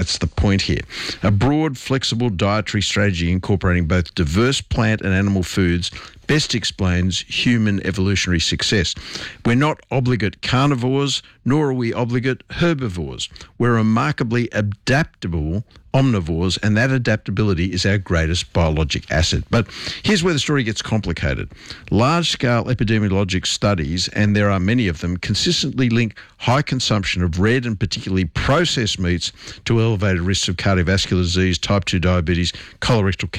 That's the point here. A broad, flexible dietary strategy incorporating both diverse plant and animal foods best explains human evolutionary success. We're not obligate carnivores, nor are we obligate herbivores. We're remarkably adaptable omnivores, and that adaptability is our greatest biologic asset. But here's where the story gets complicated. Large-scale epidemiologic studies, and there are many of them, consistently link high consumption of red and particularly processed meats to elevated risks of cardiovascular disease, type 2 diabetes, colorectal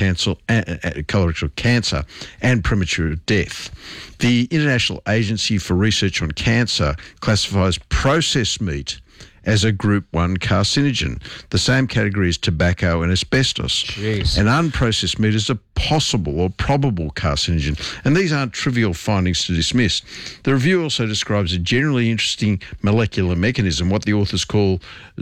cancer, and premature death. The International Agency for Research on Cancer classifies processed meat as a Group 1 carcinogen, the same category as tobacco and asbestos. Jeez. And unprocessed meat is a possible or probable carcinogen. And these aren't trivial findings to dismiss. The review also describes a generally interesting molecular mechanism, what the authors call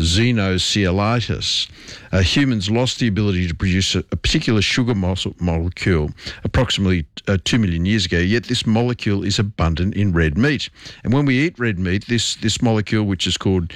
xenocoelitis. Humans lost the ability to produce a particular sugar molecule approximately 2 million years ago, yet this molecule is abundant in red meat. And when we eat red meat, this molecule, which is called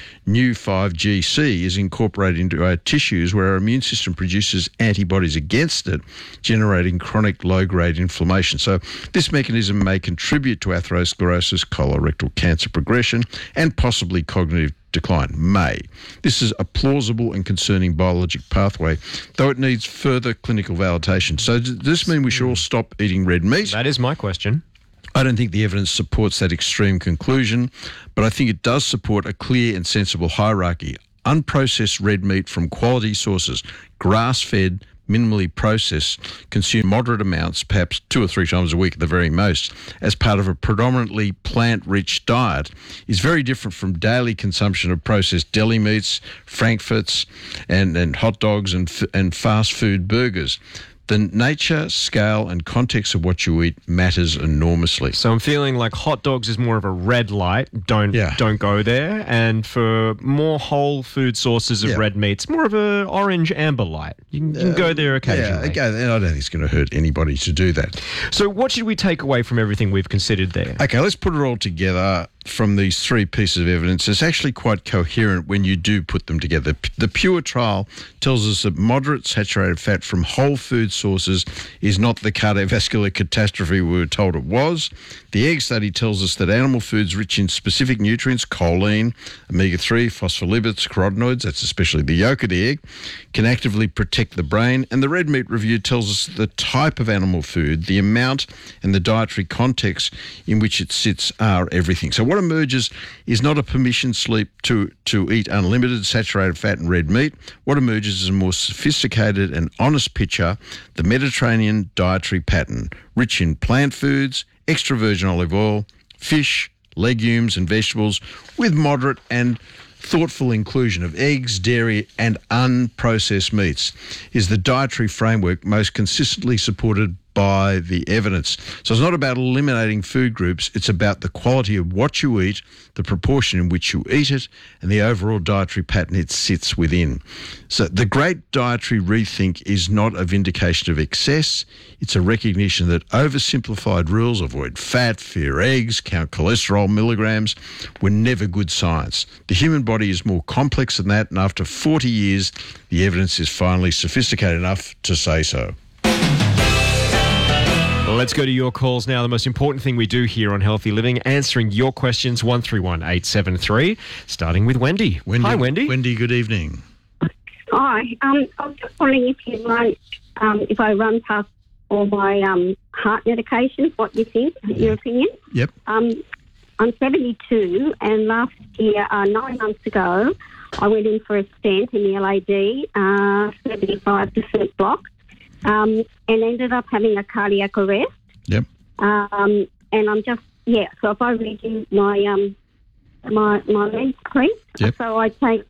New5GC, is incorporated into our tissues where our immune system produces antibodies against it, generating chronic low-grade inflammation. So this mechanism may contribute to atherosclerosis, colorectal cancer progression, and possibly cognitive decline. This is a plausible and concerning biologic pathway, though it needs further clinical validation. So does this mean we should all stop eating red meat? That is my question. I don't think the evidence supports that extreme conclusion, but I think it does support a clear and sensible hierarchy. Unprocessed red meat from quality sources, grass-fed, minimally processed, consumed moderate amounts, perhaps 2 or 3 times a week at the very most, as part of a predominantly plant-rich diet, is very different from daily consumption of processed deli meats, frankfurts, and hot dogs and fast food burgers. The nature, scale, and context of what you eat matters enormously. So I'm feeling like hot dogs is more of a red light. Don't go there. And for more whole food sources of red meats, more of a orange amber light. You can go there occasionally. Yeah, I don't think it's going to hurt anybody to do that. So what should we take away from everything we've considered there? Okay, let's put it all together. From these 3 pieces of evidence, it's actually quite coherent when you do put them together. The PURE trial tells us that moderate saturated fat from whole food sources is not the cardiovascular catastrophe we were told it was. The egg study tells us that animal foods rich in specific nutrients, choline, omega-3, phospholipids, carotenoids, that's especially the yolk of the egg, can actively protect the brain. And the red meat review tells us the type of animal food, the amount, and the dietary context in which it sits are everything. So what emerges is not a permission slip to eat unlimited saturated fat and red meat. What emerges is a more sophisticated and honest picture, the Mediterranean dietary pattern, rich in plant foods, extra virgin olive oil, fish, legumes and vegetables, with moderate and thoughtful inclusion of eggs, dairy and unprocessed meats, is the dietary framework most consistently supported by the evidence. So it's not about eliminating food groups, it's about the quality of what you eat, the proportion in which you eat it, and the overall dietary pattern it sits within. So the great dietary rethink is not a vindication of excess, it's a recognition that oversimplified rules, avoid fat, fear eggs, count cholesterol milligrams, were never good science. The human body is more complex than that, and after 40 years, the evidence is finally sophisticated enough to say so. Let's go to your calls now. The most important thing we do here on Healthy Living, answering your questions, 131873, starting with Wendy. Hi, Wendy. Wendy, good evening. Hi. I was just wondering if you'd like, if I run past all my heart medications, what you think, your opinion? Yep. I'm 72, and last year, 9 months ago, I went in for a stent in the LAD, 75% block. And ended up having a cardiac arrest. Yep. And I'm just, so if I read you my meds, please. Yep. So I take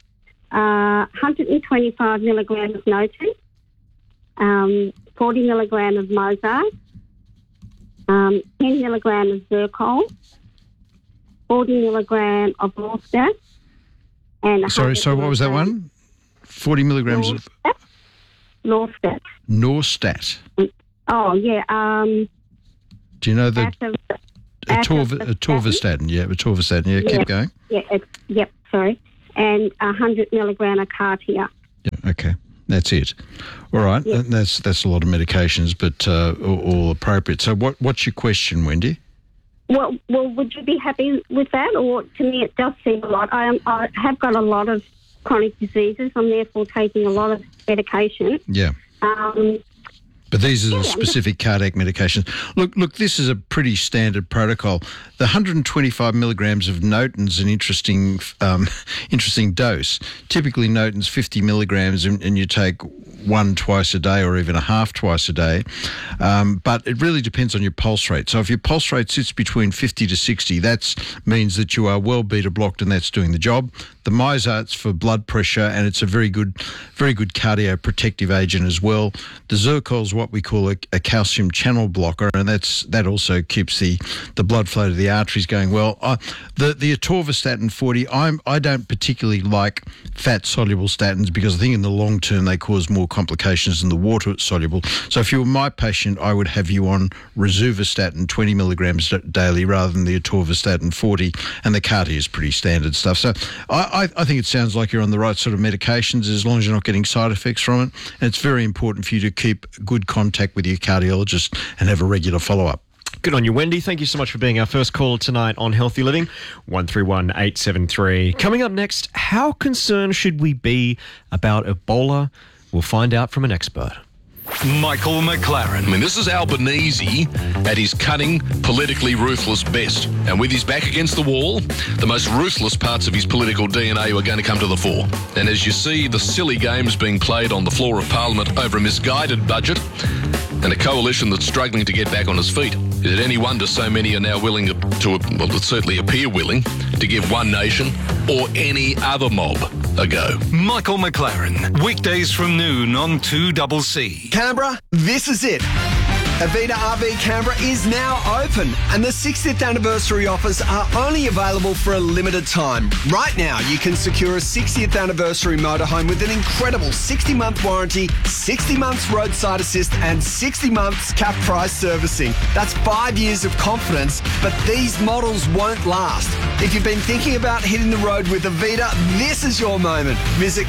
125 milligrams of Notin, 40 milligrams of Mozart, 10 milligrams of Zircol, 40 milligrams of Lorstat, and... Sorry, what was that one? 40 milligrams of... Lorstat. Norstat. Oh, yeah. Do you know the atorvastatin? Yeah, atorvastatin. Yeah, keep going. Yeah, sorry. And 100 milligram of Cartia. Yeah. Okay, that's it. All right, Yeah. that's a lot of medications, but all appropriate. So what's your question, Wendy? Well, would you be happy with that? Or to me, it does seem a lot. I have got a lot of chronic diseases. I'm therefore taking a lot of medication. Yeah. But these are the specific cardiac medications. Look, this is a pretty standard protocol. The 125 milligrams of Noton's an interesting dose. Typically, Noton's 50 milligrams, and you take one twice a day or even a half twice a day. But it really depends on your pulse rate. So if your pulse rate sits between 50 to 60, that means that you are well beta blocked, and that's doing the job. The Mizart's for blood pressure, and it's a very good cardioprotective agent as well. The Zircol's what we call a calcium channel blocker, and that also keeps the blood flow to the arteries going well. The atorvastatin 40, I don't particularly like fat-soluble statins because I think in the long term they cause more complications than the water-soluble. So if you were my patient, I would have you on rosuvastatin 20 milligrams daily rather than the atorvastatin 40, and the Cartier is pretty standard stuff. So I think it sounds like you're on the right sort of medications as long as you're not getting side effects from it. And it's very important for you to keep good contact with your cardiologist and have a regular follow-up. Good on you, Wendy. Thank you so much for being our first caller tonight on Healthy Living, 131873. Coming up next, how concerned should we be about Ebola? We'll find out from an expert. Michael McLaren. I mean, this is Albanese at his cunning, politically ruthless best. And with his back against the wall, the most ruthless parts of his political DNA are going to come to the fore. And as you see the silly games being played on the floor of Parliament over a misguided budget and a coalition that's struggling to get back on its feet, is it any wonder so many are now willing to certainly appear willing, to give One Nation or any other mob a go? Michael McLaren. Weekdays from noon on 2CC. Canberra, this is it. Avita RV Canberra is now open, and the 60th anniversary offers are only available for a limited time. Right now, you can secure a 60th anniversary motorhome with an incredible 60-month warranty, 60 months roadside assist, and 60 months cap price servicing. That's 5 years of confidence, but these models won't last. If you've been thinking about hitting the road with Avita, this is your moment. Visit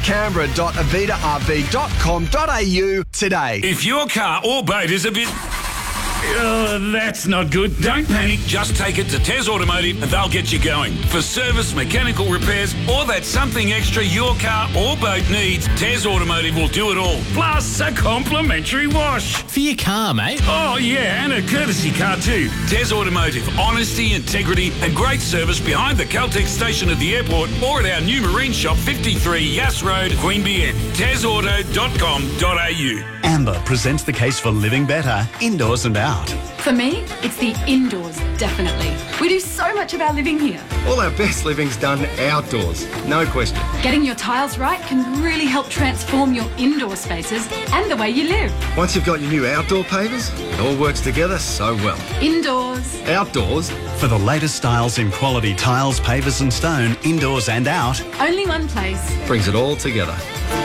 canberra.avitarv.com.au today. If your car or boat is a bit... that's not good. Don't panic. Just take it to Tez Automotive and they'll get you going. For service, mechanical repairs, or that something extra your car or boat needs, Tez Automotive will do it all. Plus a complimentary wash. For your car, mate. Oh, yeah, and a courtesy car too. Tez Automotive. Honesty, integrity, and great service behind the Caltex station at the airport or at our new marine shop, 53 Yass Road, Queanbeyan. TezAuto.com.au. Amber presents the case for living better, indoors and out. For me, it's the indoors, definitely. We do so much of our living here. All our best living's done outdoors, no question. Getting your tiles right can really help transform your indoor spaces and the way you live. Once you've got your new outdoor pavers, it all works together so well. Indoors. Outdoors. For the latest styles in quality tiles, pavers and stone, indoors and out. Only one place. Brings it all together.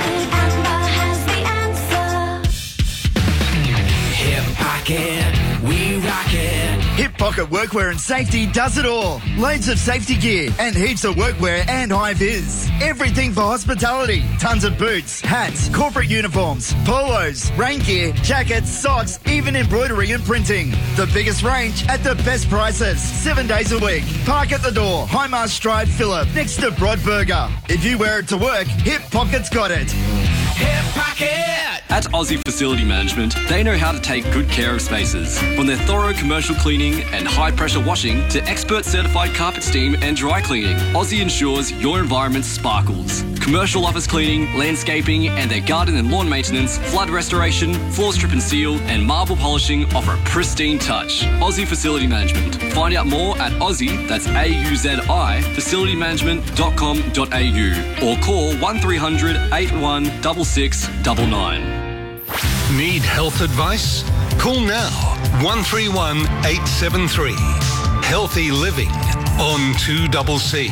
We rock it. Hip Pocket Workwear and Safety does it all. Loads of safety gear and heaps of workwear and high vis. Everything for hospitality. Tons of boots, hats, corporate uniforms, polos, rain gear, jackets, socks, even embroidery and printing. The biggest range at the best prices. 7 days a week. Park at the door. Highmar Stride Phillip next to Broadburger. If you wear it to work, Hip Pocket's got it. Hip Pocket! At Aussie Facility Management, they know how to take good care of spaces. From their thorough commercial cleaning and high-pressure washing to expert certified carpet steam and dry cleaning, Aussie ensures your environment sparkles. Commercial office cleaning, landscaping, and their garden and lawn maintenance, flood restoration, floor strip and seal, and marble polishing offer a pristine touch. Aussie Facility Management. Find out more at Aussie, that's AUZI, facilitymanagement.com.au or call 1300 81 6699. Need health advice? Call now 131 873. Healthy Living on 2CC.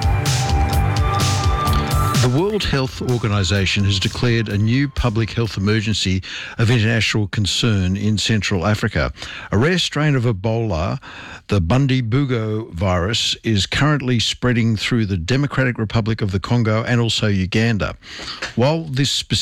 The World Health Organization has declared a new public health emergency of international concern in Central Africa. A rare strain of Ebola, the Bundibugyo virus, is currently spreading through the Democratic Republic of the Congo and also Uganda. While this